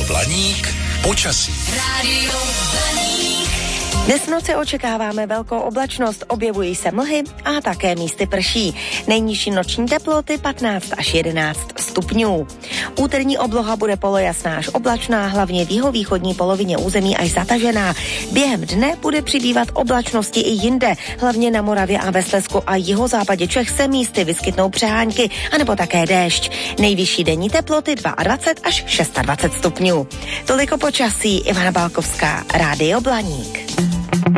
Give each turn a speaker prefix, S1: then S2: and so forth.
S1: Blaník počasí.
S2: Rádio Blaník.
S3: Dnes v noci očekáváme velkou oblačnost, objevují se mlhy a také místy prší. Nejnižší noční teploty 15 až 11 stupňů. Úterní obloha bude polojasná až oblačná, hlavně v jihovýchodní polovině území až zatažená. Během dne bude přibývat oblačnosti i jinde, hlavně na Moravě a ve Slezsku a jihozápadě Čech se místy vyskytnou přehánky, anebo také déšť. Nejvyšší denní teploty 22 až 26 stupňů. Toliko počasí, Ivana Balkovská, Rádio Blaník.